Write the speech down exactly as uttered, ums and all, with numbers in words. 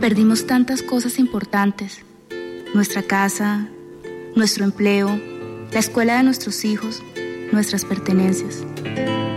Perdimos tantas cosas importantes: nuestra casa, nuestro empleo, la escuela de nuestros hijos, nuestras pertenencias.